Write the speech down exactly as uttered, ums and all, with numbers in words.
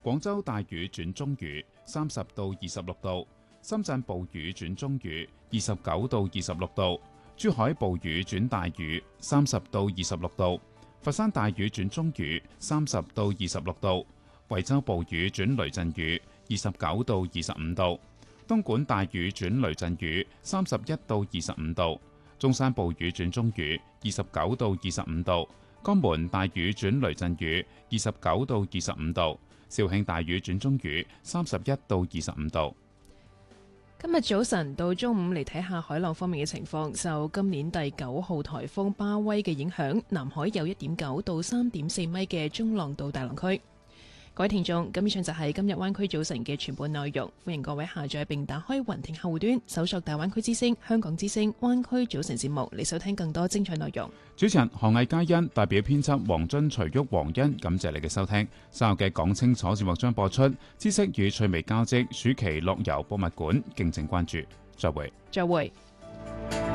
廣州大雨轉中雨，三十到二十六度；深圳暴雨轉中雨，二十九到二十六度；珠海暴雨轉大雨，三十到二十六度；佛山大雨轉中雨，三十到二十六度；惠州暴雨轉雷陣雨，二十九到二十五度；東莞大雨轉雷陣雨，三十一到二十五度；中山暴雨轉中雨，二十九到二十五度；江門大雨轉雷陣雨，二十九到二十五度；肇慶大雨轉中雨，三十一到二十五度。 今日早晨到中午嚟睇下海浪方面嘅情況，受今年第九號颱風巴威嘅影響，南海有一點九到三點四米嘅中浪到大浪區。各位聽眾，咁以上就係今日灣區早晨嘅全部內容，歡迎各位下載並打開雲聽客戶端，搜索大灣區之聲、香港之聲、灣區早晨節目嚟收聽更多精彩內容。 主持人何藝嘉欣代表編輯黃津、徐旭、黃欣，感謝你嘅收聽。稍後嘅講清楚節目將播出，知識與趣味交織，暑期樂遊博物館，敬請關注。再會。 再會。